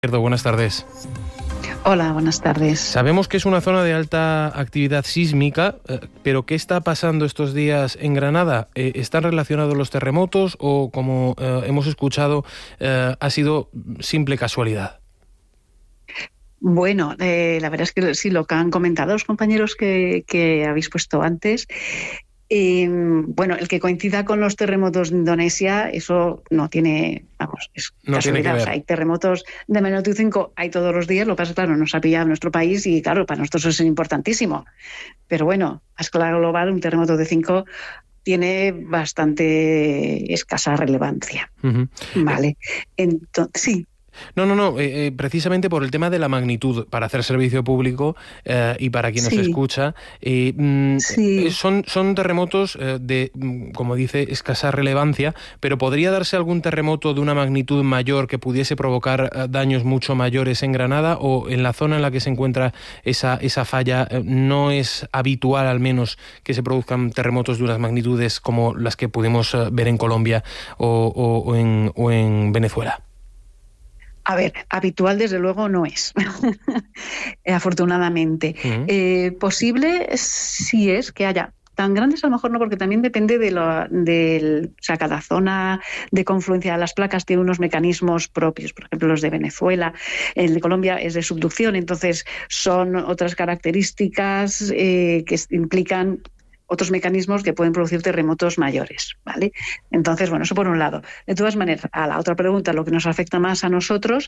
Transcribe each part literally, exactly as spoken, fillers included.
Buenas tardes. Hola, buenas tardes. Sabemos que es una zona de alta actividad sísmica, eh, pero ¿qué está pasando estos días en Granada? Eh, ¿Están relacionados los terremotos o, como eh, hemos escuchado, eh, ha sido simple casualidad? Bueno, eh, la verdad es que sí, lo que han comentado los compañeros que, que habéis puesto antes. Eh, bueno, el que coincida con los terremotos de Indonesia, eso no tiene, vamos, es No tiene que casualidad. ver. O sea, hay terremotos de magnitud cinco, hay todos los días, lo que pasa es que, claro, nos ha pillado en nuestro país y, claro, para nosotros es importantísimo. Pero bueno, a escala global, un terremoto de cinco tiene bastante escasa relevancia. Uh-huh. Vale, entonces, sí. No, no, no, eh, eh, precisamente por el tema de la magnitud, para hacer servicio público eh, y para quien Sí. nos escucha, eh, mm, Sí. eh, son, son terremotos eh, de, como dice, escasa relevancia, pero ¿podría darse algún terremoto de una magnitud mayor que pudiese provocar eh, daños mucho mayores en Granada, o en la zona en la que se encuentra esa, esa falla eh, no es habitual, al menos, que se produzcan terremotos de unas magnitudes como las que pudimos eh, ver en Colombia o, o, o, en, o en Venezuela? A ver, habitual desde luego no es, afortunadamente. Uh-huh. Eh, posible sí es que haya, tan grandes a lo mejor no, porque también depende de lo, del, o sea, cada zona de confluencia de las placas tiene unos mecanismos propios. Por ejemplo, los de Venezuela, el de Colombia es de subducción, entonces son otras características eh, que implican otros mecanismos que pueden producir terremotos mayores, ¿vale? Entonces, bueno, eso por un lado. De todas maneras, a la otra pregunta, lo que nos afecta más a nosotros,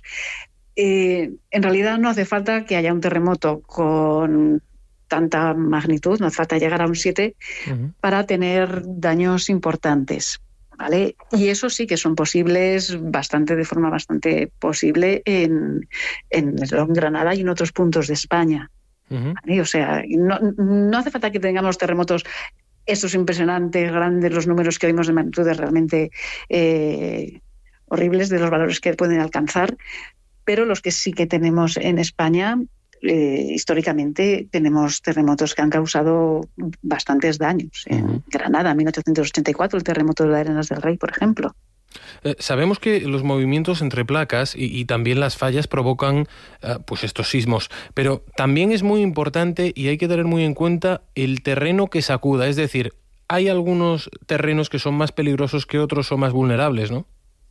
eh, en realidad no hace falta que haya un terremoto con tanta magnitud, no hace falta llegar a un siete uh-huh. para tener daños importantes, ¿vale? Y eso sí que son posibles bastante, de forma bastante posible en, en Granada y en otros puntos de España. Uh-huh. ¿Vale? O sea, no, no hace falta que tengamos terremotos estos impresionantes, grandes, los números que vimos de magnitudes realmente eh, horribles de los valores que pueden alcanzar, pero los que sí que tenemos en España, eh, históricamente tenemos terremotos que han causado bastantes daños. Uh-huh. En Granada, en mil ochocientos ochenta y cuatro, el terremoto de las Arenas del Rey, por ejemplo. Eh, sabemos que los movimientos entre placas y, y también las fallas provocan eh, pues estos sismos, pero también es muy importante y hay que tener muy en cuenta el terreno que sacuda, es decir, hay algunos terrenos que son más peligrosos que otros o más vulnerables, ¿no?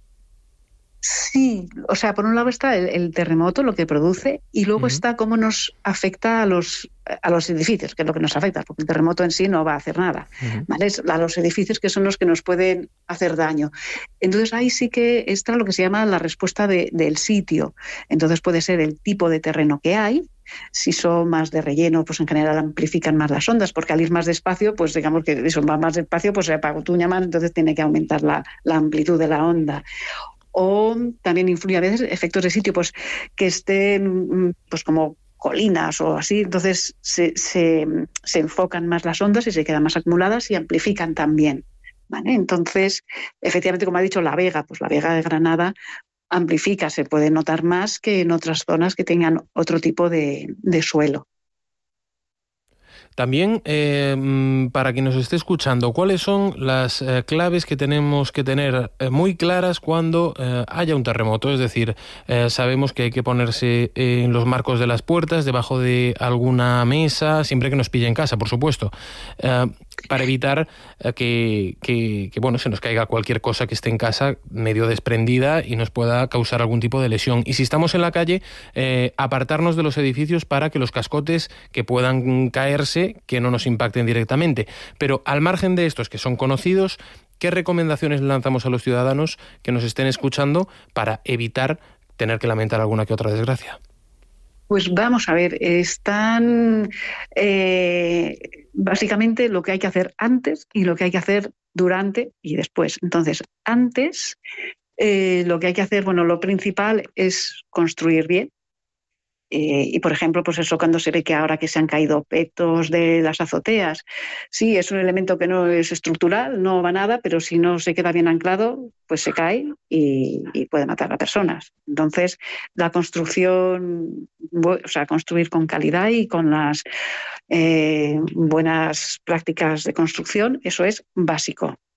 Sí, o sea, por un lado está el, el terremoto, lo que produce, y luego uh-huh. está cómo nos afecta a los, a los edificios, que es lo que nos afecta, porque el terremoto en sí no va a hacer nada, uh-huh. ¿vale? Es a los edificios que son los que nos pueden hacer daño. Entonces ahí sí que está lo que se llama la respuesta de, del sitio. Entonces puede ser el tipo de terreno que hay. Si son más de relleno, pues en general amplifican más las ondas, porque al ir más despacio, pues digamos que eso va más despacio, pues se apagotuña más, entonces tiene que aumentar la, la amplitud de la onda. O también influye a veces efectos de sitio, pues que estén pues como colinas o así, entonces se, se, se enfocan más las ondas y se quedan más acumuladas y amplifican también, ¿vale? Entonces, efectivamente, como ha dicho La Vega, pues La Vega de Granada amplifica, se puede notar más que en otras zonas que tengan otro tipo de, de suelo. También, eh, para quien nos esté escuchando, ¿cuáles son las eh, claves que tenemos que tener eh, muy claras cuando eh, haya un terremoto? Es decir, eh, sabemos que hay que ponerse en los marcos de las puertas, debajo de alguna mesa, siempre que nos pille en casa, por supuesto, eh, para evitar eh, que, que, que bueno, se nos caiga cualquier cosa que esté en casa medio desprendida y nos pueda causar algún tipo de lesión. Y si estamos en la calle, eh, apartarnos de los edificios para que los cascotes que puedan caerse que no nos impacten directamente. Pero al margen de estos que son conocidos, ¿qué recomendaciones lanzamos a los ciudadanos que nos estén escuchando para evitar tener que lamentar alguna que otra desgracia? Pues vamos a ver, están eh, básicamente lo que hay que hacer antes y lo que hay que hacer durante y después. Entonces, antes eh, lo que hay que hacer, bueno, lo principal es construir bien. Eh, y, por ejemplo, pues eso, cuando se ve que ahora que se han caído petos de las azoteas, sí, es un elemento que no es estructural, no va nada, pero si no se queda bien anclado, pues se cae y, y puede matar a personas. Entonces, la construcción, o sea, construir con calidad y con las eh, buenas prácticas de construcción, eso es básico.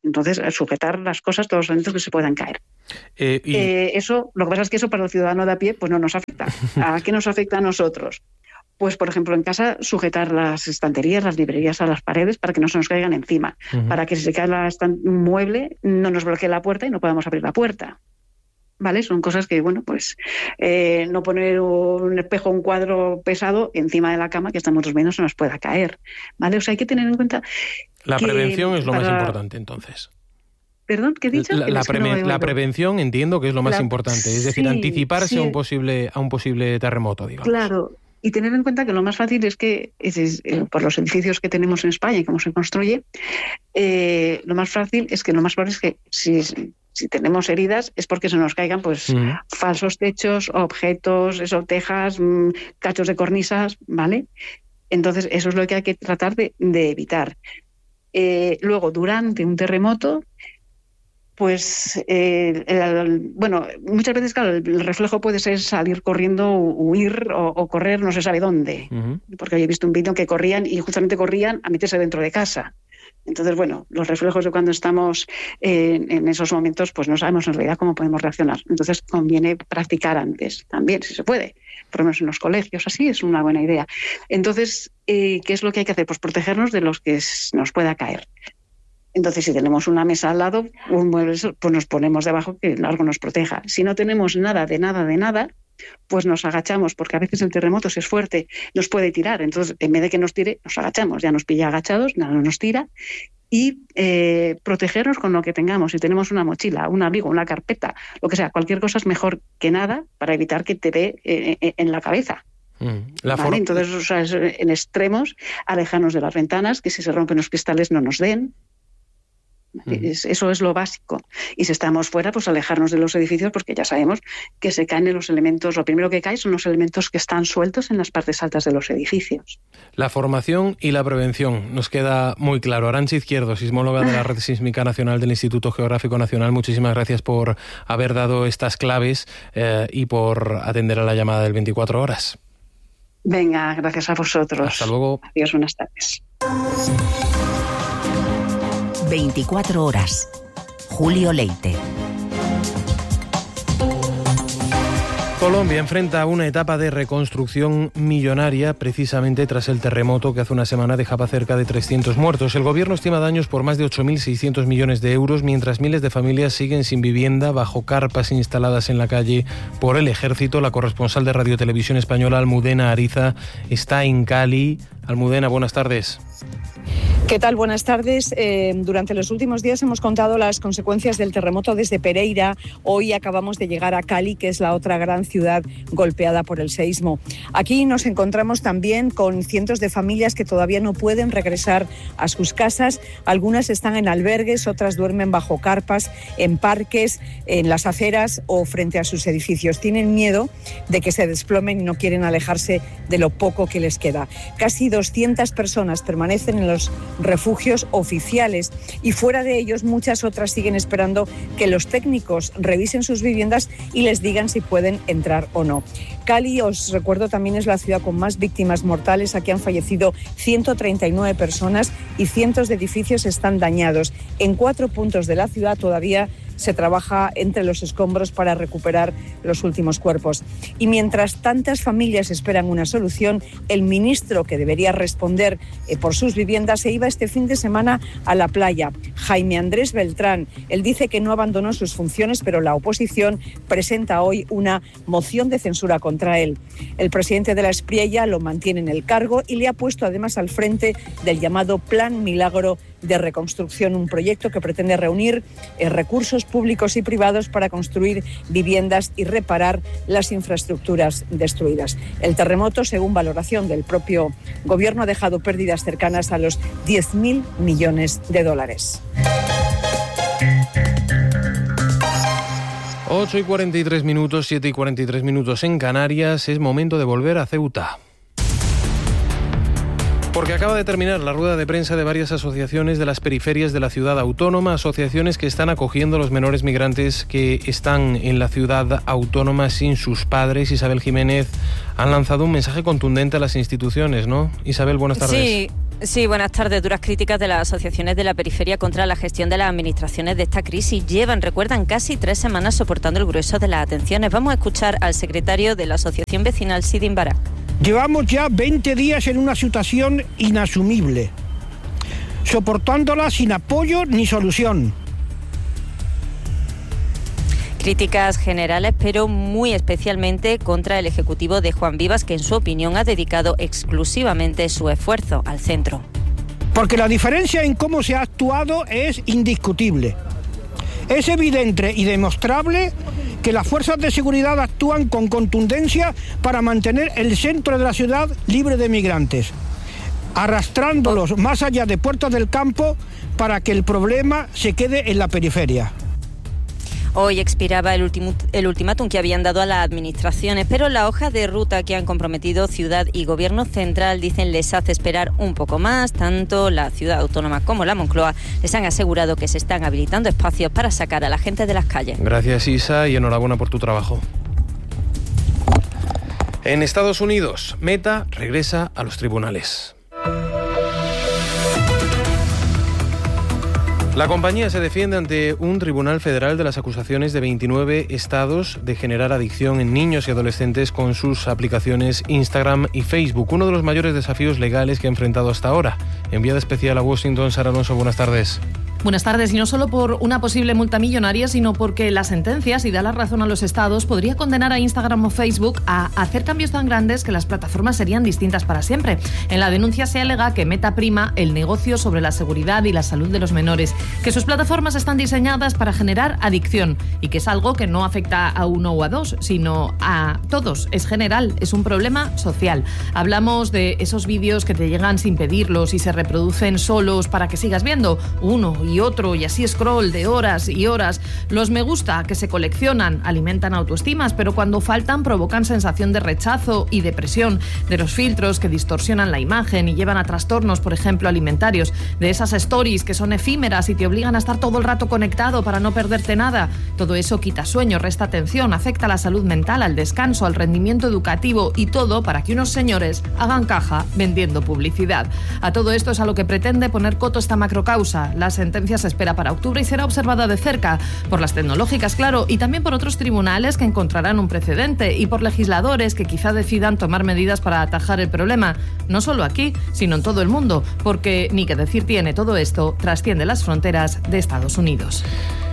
Entonces, sujetar las cosas, todos los elementos que se puedan caer. Eh, y... eh, eso, lo que pasa es que eso para el ciudadano de a pie pues no nos afecta. ¿A qué nos afecta a nosotros? Pues, por ejemplo, en casa, sujetar las estanterías, las librerías a las paredes para que no se nos caigan encima, uh-huh. para que si se cae la estan- un mueble no nos bloquee la puerta y no podamos abrir la puerta. ¿Vale? Son cosas que, bueno, pues eh, no poner un espejo, un cuadro pesado encima de la cama que estamos durmiendo se nos pueda caer. ¿Vale? O sea, hay que tener en cuenta... La que prevención es lo para... más importante, entonces. ¿Perdón? ¿Qué he dicho? La, la, es que pre- no la prevención entiendo que es lo más la... importante, es decir, sí, anticiparse sí. a un posible a un posible terremoto, digamos. Claro. Y tener en cuenta que lo más fácil es que, es, es, eh, por los edificios que tenemos en España y cómo se construye, eh, lo más fácil es que lo más probable es que si, si tenemos heridas es porque se nos caigan pues mm. falsos techos, objetos, eso, tejas, mmm, cachos de cornisas, ¿vale? Entonces eso es lo que hay que tratar de, de evitar. Eh, luego, durante un terremoto, pues, eh, el, el, bueno, muchas veces, claro, el reflejo puede ser salir corriendo, huir o, o correr no se sabe dónde. Uh-huh. Porque yo he visto un vídeo que corrían y justamente corrían a meterse dentro de casa. Entonces, bueno, los reflejos de cuando estamos en, en esos momentos, pues no sabemos en realidad cómo podemos reaccionar. Entonces, conviene practicar antes también, si se puede. Por lo menos en los colegios, así es una buena idea. Entonces, eh, ¿qué es lo que hay que hacer? Pues protegernos de los que nos pueda caer. Entonces, si tenemos una mesa al lado, un mueble, pues nos ponemos debajo que algo nos proteja. Si no tenemos nada, de nada, de nada, pues nos agachamos, porque a veces el terremoto, si es fuerte, nos puede tirar. Entonces, en vez de que nos tire, nos agachamos. Ya nos pilla agachados, nada nos tira. Y eh, protegernos con lo que tengamos. Si tenemos una mochila, un abrigo, una carpeta, lo que sea, cualquier cosa es mejor que nada para evitar que te dé eh, en la cabeza. Mm, la ¿vale? for- Entonces, o sea, en extremos, alejarnos de las ventanas, que si se rompen los cristales no nos den. Eso es lo básico. Y si estamos fuera, pues alejarnos de los edificios, porque ya sabemos que se caen los elementos, lo primero que cae son los elementos que están sueltos en las partes altas de los edificios. La formación y la prevención nos queda muy claro. Arantxa Izquierdo, sismóloga de la Red Sísmica Nacional del Instituto Geográfico Nacional, muchísimas gracias por haber dado estas claves eh, y por atender a la llamada del veinticuatro horas. Venga, gracias a vosotros. Hasta luego. Adiós, buenas tardes. veinticuatro horas. Julio Leite. Colombia enfrenta una etapa de reconstrucción millonaria precisamente tras el terremoto que hace una semana dejaba cerca de trescientos muertos. El gobierno estima daños por más de ocho mil seiscientos millones de euros, mientras miles de familias siguen sin vivienda bajo carpas instaladas en la calle por el ejército. La corresponsal de Radio Televisión Española, Almudena Ariza, está en Cali. Almudena, buenas tardes. ¿Qué tal? Buenas tardes. Eh, durante los últimos días hemos contado las consecuencias del terremoto desde Pereira. Hoy acabamos de llegar a Cali, que es la otra gran ciudad golpeada por el seísmo. Aquí nos encontramos también con cientos de familias que todavía no pueden regresar a sus casas. Algunas están en albergues, otras duermen bajo carpas, en parques, en las aceras o frente a sus edificios. Tienen miedo de que se desplomen y no quieren alejarse de lo poco que les queda. Casi doscientas personas permanecen en los refugios oficiales y fuera de ellos muchas otras siguen esperando que los técnicos revisen sus viviendas y les digan si pueden entrar o no. Cali, os recuerdo, también es la ciudad con más víctimas mortales. Aquí han fallecido ciento treinta y nueve personas y cientos de edificios están dañados. En cuatro puntos de la ciudad todavía se trabaja entre los escombros para recuperar los últimos cuerpos. Y mientras tantas familias esperan una solución, el ministro que debería responder eh, por sus viviendas se iba este fin de semana a la playa, Jaime Andrés Beltrán. Él dice que no abandonó sus funciones, pero la oposición presenta hoy una moción de censura contra él. El presidente de la Espriella lo mantiene en el cargo y le ha puesto además al frente del llamado Plan Milagro de Reconstrucción, un proyecto que pretende reunir eh, recursos públicos y privados para construir viviendas y reparar las infraestructuras destruidas. El terremoto, según valoración del propio gobierno, ha dejado pérdidas cercanas a los diez mil millones de dólares. ocho y cuarenta y tres minutos, siete y cuarenta y tres minutos en Canarias. Es momento de volver a Ceuta. Porque acaba de terminar la rueda de prensa de varias asociaciones de las periferias de la ciudad autónoma, asociaciones que están acogiendo a los menores migrantes que están en la ciudad autónoma sin sus padres. Isabel Jiménez, han lanzado un mensaje contundente a las instituciones, ¿no? Isabel, buenas tardes. Sí. Sí, buenas tardes. Duras críticas de las asociaciones de la periferia contra la gestión de las administraciones de esta crisis. Llevan, recuerdan, casi tres semanas soportando el grueso de las atenciones. Vamos a escuchar al secretario de la Asociación Vecinal, Sidin Barak. Llevamos ya veinte días en una situación inasumible, soportándola sin apoyo ni solución. Críticas generales, pero muy especialmente contra el Ejecutivo de Juan Vivas, que en su opinión ha dedicado exclusivamente su esfuerzo al centro. Porque la diferencia en cómo se ha actuado es indiscutible. Es evidente y demostrable que las fuerzas de seguridad actúan con contundencia para mantener el centro de la ciudad libre de migrantes, arrastrándolos más allá de Puertas del Campo para que el problema se quede en la periferia. Hoy expiraba el, ultim- el ultimátum que habían dado a las administraciones, pero la hoja de ruta que han comprometido Ciudad y Gobierno Central, dicen, les hace esperar un poco más. Tanto la Ciudad Autónoma como la Moncloa les han asegurado que se están habilitando espacios para sacar a la gente de las calles. Gracias, Isa, y enhorabuena por tu trabajo. En Estados Unidos, Meta regresa a los tribunales. La compañía se defiende ante un tribunal federal de las acusaciones de veintinueve estados de generar adicción en niños y adolescentes con sus aplicaciones Instagram y Facebook, uno de los mayores desafíos legales que ha enfrentado hasta ahora. Enviada especial a Washington, Sara Alonso, buenas tardes. Buenas tardes, y no solo por una posible multa millonaria, sino porque la sentencia, si da la razón a los estados, podría condenar a Instagram o Facebook a hacer cambios tan grandes que las plataformas serían distintas para siempre. En la denuncia se alega que Meta prima el negocio sobre la seguridad y la salud de los menores, que sus plataformas están diseñadas para generar adicción y que es algo que no afecta a uno o a dos, sino a todos. Es general, es un problema social. Hablamos de esos vídeos que te llegan sin pedirlos y se reproducen solos para que sigas viendo uno y otro, y así scroll de horas y horas. Los me gusta que se coleccionan alimentan autoestimas, pero cuando faltan provocan sensación de rechazo y depresión, de los filtros que distorsionan la imagen y llevan a trastornos, por ejemplo, alimentarios, de esas stories que son efímeras y te obligan a estar todo el rato conectado para no perderte nada. Todo eso quita sueño, resta atención, afecta a la salud mental, al descanso, al rendimiento educativo, y todo para que unos señores hagan caja vendiendo publicidad. A todo esto es a lo que pretende poner coto esta macrocausa. La sentencia se espera para octubre y será observada de cerca por las tecnológicas, claro, y también por otros tribunales que encontrarán un precedente, y por legisladores que quizá decidan tomar medidas para atajar el problema, no solo aquí, sino en todo el mundo, porque ni que decir tiene, todo esto trasciende las fronteras de Estados Unidos.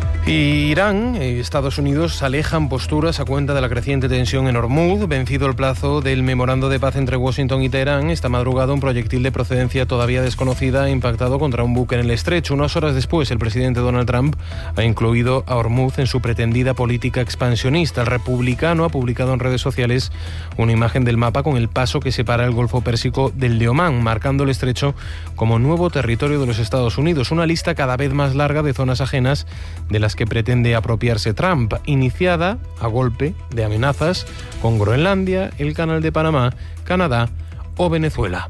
Irán y Estados Unidos alejan posturas a cuenta de la creciente tensión en Hormuz. Vencido el plazo del memorando de paz entre Washington y Teherán, esta madrugada un proyectil de procedencia todavía desconocida ha impactado contra un buque en el estrecho. Unas horas después, el presidente Donald Trump ha incluido a Hormuz en su pretendida política expansionista. El republicano ha publicado en redes sociales una imagen del mapa con el paso que separa el Golfo Pérsico del de Omán, marcando el estrecho como nuevo territorio de los Estados Unidos. Una lista cada vez más larga de zonas ajenas de las que pretende apropiarse Trump, iniciada a golpe de amenazas con Groenlandia, el Canal de Panamá, Canadá o Venezuela.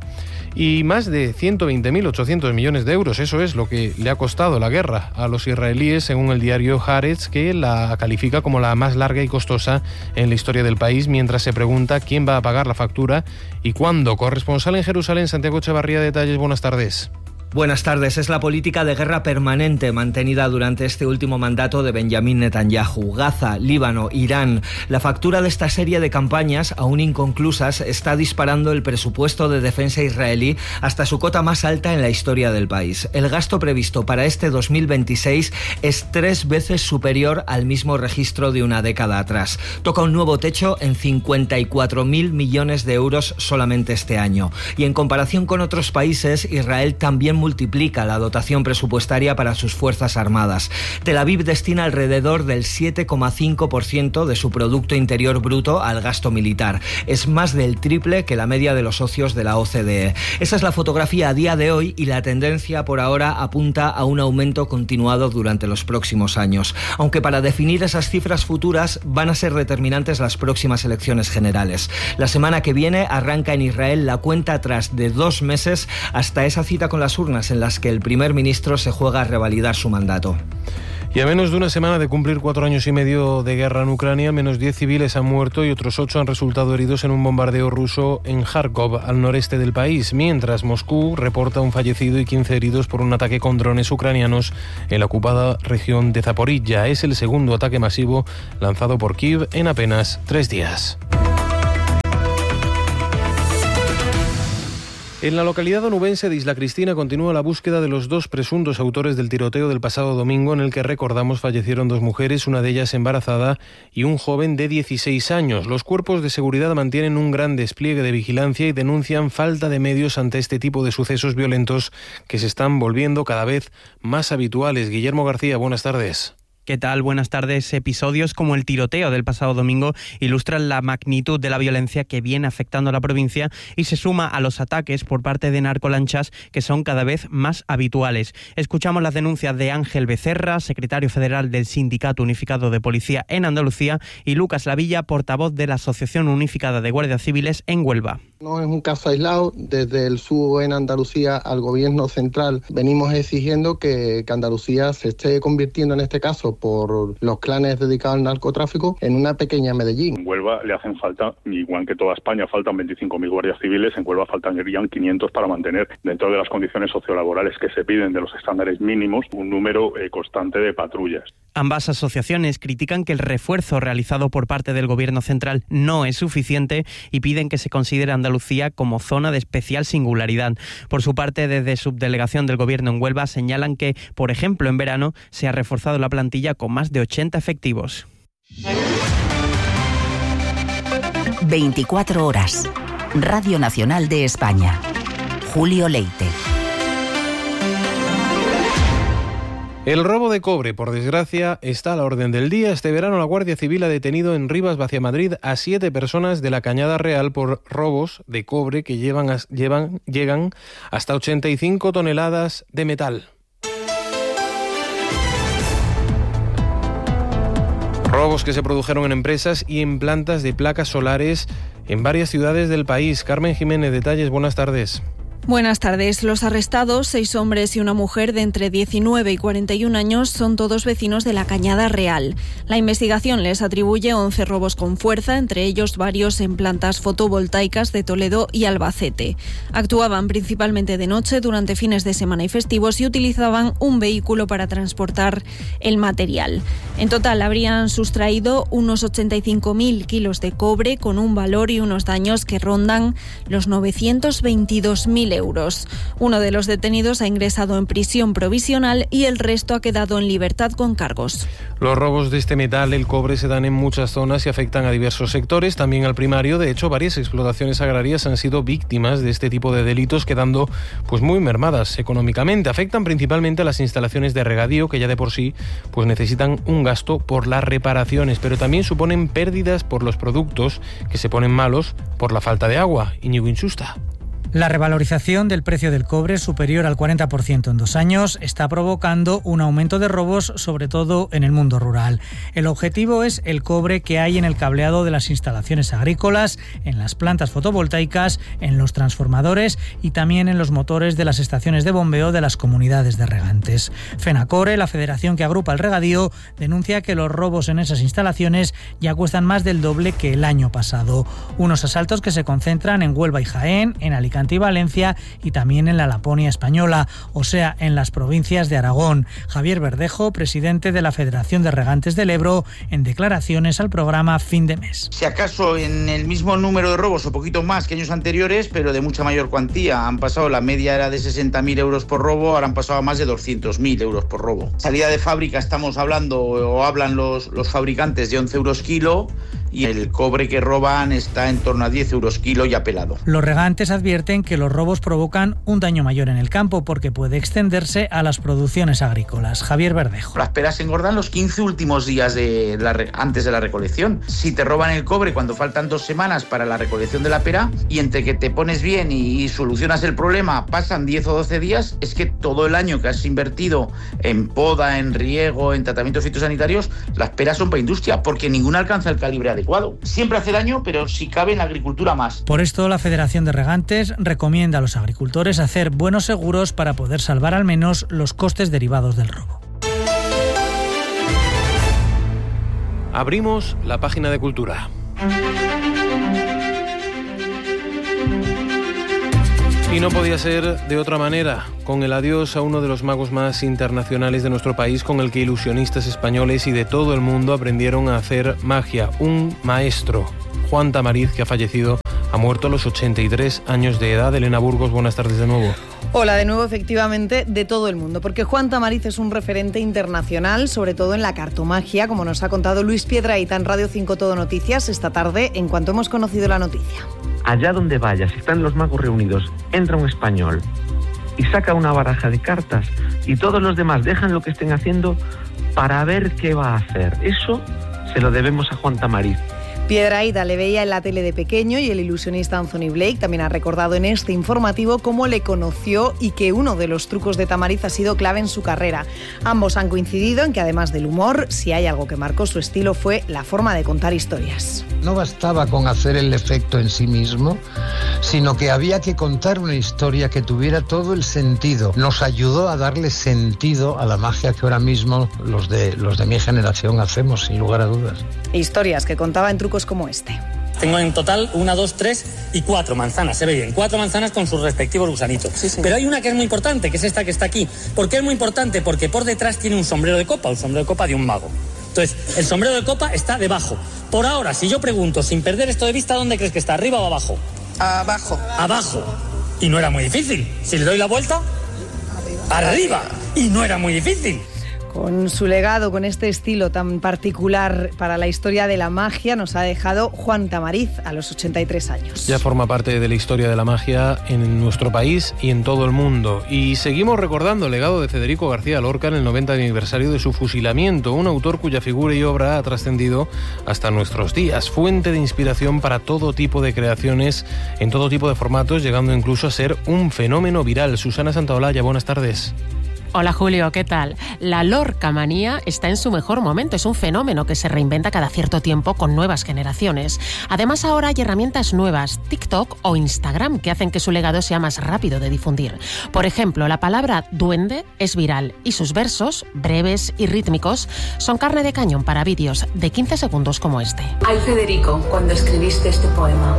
Y más de ciento veinte mil ochocientos millones de euros, eso es lo que le ha costado la guerra a los israelíes, según el diario Haaretz, que la califica como la más larga y costosa en la historia del país, mientras se pregunta quién va a pagar la factura y cuándo. Corresponsal en Jerusalén, Santiago Echevarría, detalles, buenas tardes. Buenas tardes. Es la política de guerra permanente mantenida durante este último mandato de Benjamín Netanyahu. Gaza, Líbano, Irán. La factura de esta serie de campañas, aún inconclusas, está disparando el presupuesto de defensa israelí hasta su cota más alta en la historia del país. El gasto previsto para este dos mil veintiséis es tres veces superior al mismo registro de una década atrás. Toca un nuevo techo en cincuenta y cuatro mil millones de euros solamente este año. Y en comparación con otros países, Israel también multiplica la dotación presupuestaria para sus fuerzas armadas. Tel Aviv destina alrededor del siete coma cinco por ciento de su Producto Interior Bruto al gasto militar. Es más del triple que la media de los socios de la O C D E. Esa es la fotografía a día de hoy, y la tendencia por ahora apunta a un aumento continuado durante los próximos años. Aunque para definir esas cifras futuras van a ser determinantes las próximas elecciones generales. La semana que viene arranca en Israel la cuenta atrás de dos meses hasta esa cita con las urnas, en las que el primer ministro se juega a revalidar su mandato. Y a menos de una semana de cumplir cuatro años y medio de guerra en Ucrania, al menos diez civiles han muerto y otros ocho han resultado heridos en un bombardeo ruso en Kharkov, al noreste del país, mientras Moscú reporta un fallecido y quince heridos por un ataque con drones ucranianos en la ocupada región de Zaporilla. Es el segundo ataque masivo lanzado por Kiev en apenas tres días. En la localidad onubense de Isla Cristina continúa la búsqueda de los dos presuntos autores del tiroteo del pasado domingo, en el que, recordamos, fallecieron dos mujeres, una de ellas embarazada, y un joven de dieciséis años. Los cuerpos de seguridad mantienen un gran despliegue de vigilancia y denuncian falta de medios ante este tipo de sucesos violentos que se están volviendo cada vez más habituales. Guillermo García, buenas tardes. ¿Qué tal? Buenas tardes. Episodios como el tiroteo del pasado domingo ilustran la magnitud de la violencia que viene afectando a la provincia y se suma a los ataques por parte de narcolanchas que son cada vez más habituales. Escuchamos las denuncias de Ángel Becerra, secretario federal del Sindicato Unificado de Policía en Andalucía, y Lucas Lavilla, portavoz de la Asociación Unificada de Guardias Civiles en Huelva. No es un caso aislado. Desde el S U en Andalucía al Gobierno central venimos exigiendo que, que Andalucía se esté convirtiendo en este caso por los clanes dedicados al narcotráfico en una pequeña Medellín. En Huelva le hacen falta, igual que toda España, faltan veinticinco mil guardias civiles. En Huelva faltarían quinientos para mantener, dentro de las condiciones sociolaborales que se piden de los estándares mínimos, un número eh, constante de patrullas. Ambas asociaciones critican que el refuerzo realizado por parte del Gobierno central no es suficiente y piden que se considere Andalucía como zona de especial singularidad. Por su parte, desde Subdelegación del Gobierno en Huelva señalan que, por ejemplo, en verano se ha reforzado la plantilla con más de ochenta efectivos. veinticuatro horas. Radio Nacional de España. Julio Leite. El robo de cobre, por desgracia, está a la orden del día. Este verano la Guardia Civil ha detenido en Rivas, Vaciamadrid, a siete personas de la Cañada Real por robos de cobre que llevan, a, llevan llegan hasta ochenta y cinco toneladas de metal. Robos que se produjeron en empresas y en plantas de placas solares en varias ciudades del país. Carmen Jiménez, detalles, buenas tardes. Buenas tardes. Los arrestados, seis hombres y una mujer de entre diecinueve y cuarenta y un años, son todos vecinos de la Cañada Real. La investigación les atribuye once robos con fuerza, entre ellos varios en plantas fotovoltaicas de Toledo y Albacete. Actuaban principalmente de noche durante fines de semana y festivos y utilizaban un vehículo para transportar el material. En total habrían sustraído unos ochenta y cinco mil kilos de cobre con un valor y unos daños que rondan los novecientos veintidós mil euros. Uno de los detenidos ha ingresado en prisión provisional y el resto ha quedado en libertad con cargos. Los robos de este metal, el cobre, se dan en muchas zonas y afectan a diversos sectores, también al primario. De hecho, varias explotaciones agrarias han sido víctimas de este tipo de delitos, quedando pues muy mermadas económicamente. Afectan principalmente a las instalaciones de regadío, que ya de por sí pues necesitan un gasto por las reparaciones, pero también suponen pérdidas por los productos que se ponen malos por la falta de agua. Íñigo Insusta. La revalorización del precio del cobre, superior al cuarenta por ciento en dos años, está provocando un aumento de robos, sobre todo en el mundo rural. El objetivo es el cobre que hay en el cableado de las instalaciones agrícolas, en las plantas fotovoltaicas, en los transformadores y también en los motores de las estaciones de bombeo de las comunidades de regantes. FENACORE, la federación que agrupa el regadío, denuncia que los robos en esas instalaciones ya cuestan más del doble que el año pasado. Unos asaltos que se concentran en Huelva y Jaén, en Alicante y Valencia y también en la Laponia española, o sea, en las provincias de Aragón. Javier Verdejo, presidente de la Federación de Regantes del Ebro, en declaraciones al programa Fin de Mes. Si acaso en el mismo número de robos o poquito más que años anteriores, pero de mucha mayor cuantía. Han pasado, la media era de sesenta mil euros por robo, ahora han pasado a más de doscientos mil euros por robo. Salida de fábrica, estamos hablando o hablan los, los fabricantes de once euros kilo, y el cobre que roban está en torno a diez euros kilo ya pelado. Los regantes advierten que los robos provocan un daño mayor en el campo porque puede extenderse a las producciones agrícolas. Javier Verdejo. Las peras se engordan los quince últimos días de la, antes de la recolección. Si te roban el cobre cuando faltan dos semanas para la recolección de la pera y entre que te pones bien y, y solucionas el problema pasan diez o doce días, es que todo el año que has invertido en poda, en riego, en tratamientos fitosanitarios, las peras son para industria porque ninguna alcanza el calibre adecuado. Siempre hace daño, pero si cabe en la agricultura más. Por esto la Federación de Regantes recomienda a los agricultores hacer buenos seguros para poder salvar al menos los costes derivados del robo. Abrimos la página de Cultura. Y no podía ser de otra manera, con el adiós a uno de los magos más internacionales de nuestro país, con el que ilusionistas españoles y de todo el mundo aprendieron a hacer magia. Un maestro, Juan Tamariz, que ha fallecido, ha muerto a los ochenta y tres años de edad. Elena Burgos, buenas tardes de nuevo. Hola de nuevo, efectivamente, de todo el mundo, porque Juan Tamariz es un referente internacional, sobre todo en la cartomagia, como nos ha contado Luis Piedrahita en Radio cinco Todo Noticias esta tarde, en cuanto hemos conocido la noticia. Allá donde vayas, están los magos reunidos, entra un español y saca una baraja de cartas y todos los demás dejan lo que estén haciendo para ver qué va a hacer. Eso se lo debemos a Juan Tamariz. Piedrahita le veía en la tele de pequeño y el ilusionista Anthony Blake también ha recordado en este informativo cómo le conoció y que uno de los trucos de Tamariz ha sido clave en su carrera. Ambos han coincidido en que además del humor, si hay algo que marcó su estilo fue la forma de contar historias. No bastaba con hacer el efecto en sí mismo, sino que había que contar una historia que tuviera todo el sentido. Nos ayudó a darle sentido a la magia que ahora mismo los de, los de mi generación hacemos, sin lugar a dudas. Historias que contaba en trucos como este. Tengo en total una, dos, tres y cuatro manzanas, se ve bien, cuatro manzanas con sus respectivos gusanitos. Sí, sí. Pero hay una que es muy importante, que es esta que está aquí. ¿Por qué es muy importante? Porque por detrás tiene un sombrero de copa, un sombrero de copa de un mago. Entonces, el sombrero de copa está debajo. Por ahora, si yo pregunto, sin perder esto de vista, ¿dónde crees que está? ¿Arriba o abajo? Abajo. Abajo. Y no era muy difícil. Si le doy la vuelta, arriba. Arriba. Y no era muy difícil. Con su legado, con este estilo tan particular para la historia de la magia, nos ha dejado Juan Tamariz a los ochenta y tres años. Ya forma parte de la historia de la magia en nuestro país y en todo el mundo. Y seguimos recordando el legado de Federico García Lorca en el noventa aniversario de su fusilamiento, un autor cuya figura y obra ha trascendido hasta nuestros días, fuente de inspiración para todo tipo de creaciones, en todo tipo de formatos, llegando incluso a ser un fenómeno viral. Susana Santaolalla, buenas tardes. Hola Julio, ¿qué tal? La lorcamanía está en su mejor momento, es un fenómeno que se reinventa cada cierto tiempo con nuevas generaciones. Además ahora hay herramientas nuevas, TikTok o Instagram, que hacen que su legado sea más rápido de difundir. Por ejemplo, la palabra duende es viral y sus versos, breves y rítmicos, son carne de cañón para vídeos de quince segundos como este. Ay Federico, cuando escribiste este poema,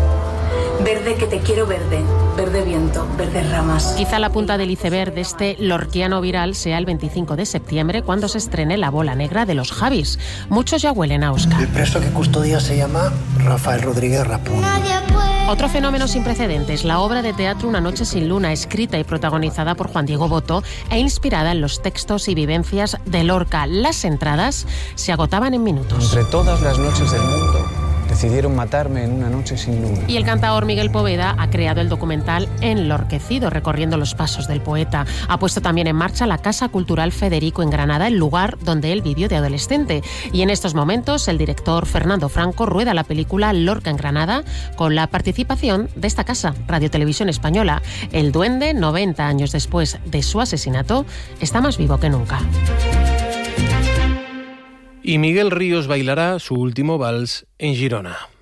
verde que te quiero verde, verde viento, verde ramas. Quizá la punta del iceberg de este lorquiano viral sea el veinticinco de septiembre, cuando se estrene La bola negra de los Javis. Muchos ya huelen a Oscar. El preso que custodia se llama Rafael Rodríguez Rapón. Otro fenómeno sin precedentes, la obra de teatro Una noche sin luna, escrita y protagonizada por Juan Diego Boto e inspirada en los textos y vivencias de Lorca. Las entradas se agotaban en minutos. Entre todas las noches del mundo, decidieron matarme en una noche sin luna. Y el cantaor Miguel Poveda ha creado el documental Enlorquecido, recorriendo los pasos del poeta. Ha puesto también en marcha la Casa Cultural Federico en Granada, el lugar donde él vivió de adolescente. Y en estos momentos el director Fernando Franco rueda la película Lorca en Granada con la participación de esta casa, Radio Televisión Española. El duende, noventa años después de su asesinato, está más vivo que nunca. Y Miguel Ríos bailará su último vals en Girona.